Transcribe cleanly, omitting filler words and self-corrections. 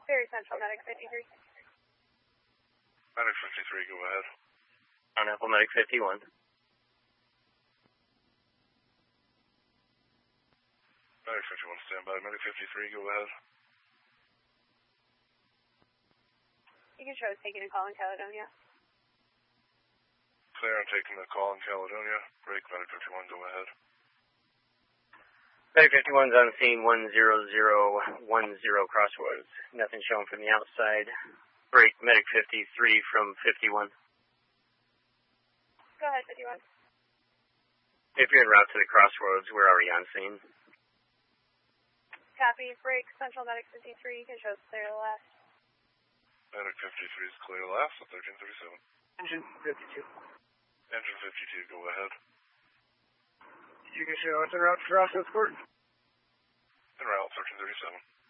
Very Central, Medic 53. Medic 53, go ahead. On Apple Medic 51. Medic 51, stand by. Medic 53, go ahead. You can show us taking a call in Caledonia. Clear on taking the call in Caledonia. Break, Medic 51, go ahead. Medic 51's on scene 10010 Crossroads. Nothing showing from the outside. Break, Medic 53 from 51. Go ahead, 51. If you're en route to the Crossroads, we're already on scene. Copy. Break, Central Medic 53. You can show us clear to last. Medic 53 is clear to last at 1337. Engine 52. Engine 52, go ahead. You can show us en route to Crossroads Court. En route, 1337.